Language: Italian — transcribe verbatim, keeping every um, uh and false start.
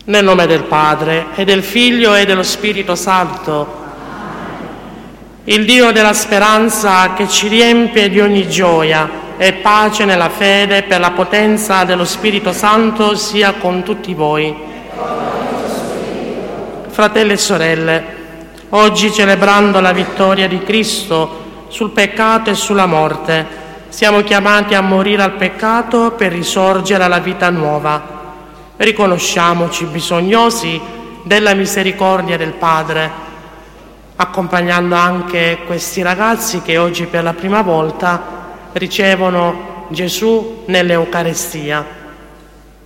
Nel nome del Padre, e del Figlio, e dello Spirito Santo. Il Dio della speranza, che ci riempie di ogni gioia e pace nella fede per la potenza dello Spirito Santo, sia con tutti voi. Fratelli e sorelle, oggi, celebrando la vittoria di Cristo sul peccato e sulla morte, siamo chiamati a morire al peccato per risorgere alla vita nuova. Riconosciamoci bisognosi della misericordia del Padre, accompagnando anche questi ragazzi che oggi per la prima volta ricevono Gesù nell'Eucaristia.